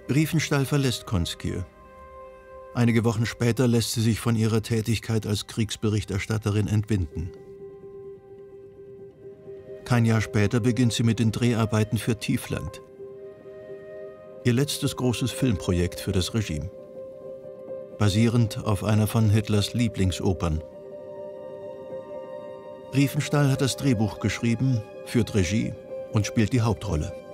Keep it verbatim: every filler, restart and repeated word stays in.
Riefenstahl verlässt Konskje. Einige Wochen später lässt sie sich von ihrer Tätigkeit als Kriegsberichterstatterin entbinden. Kein Jahr später beginnt sie mit den Dreharbeiten für Tiefland. Ihr letztes großes Filmprojekt für das Regime. Basierend auf einer von Hitlers Lieblingsopern. Riefenstahl hat das Drehbuch geschrieben, führt Regie und spielt die Hauptrolle.